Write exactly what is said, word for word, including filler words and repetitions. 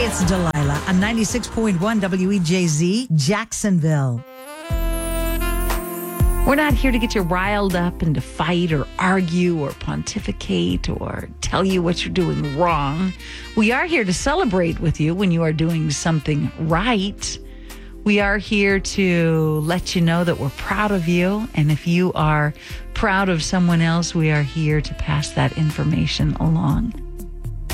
Hey, it's Delilah on ninety-six point one W E J Z, Jacksonville. We're not here to get you riled up and to fight or argue or pontificate or tell you what you're doing wrong. We are here to celebrate with you when you are doing something right. We are here to let you know that we're proud of you. And if you are proud of someone else, we are here to pass that information along.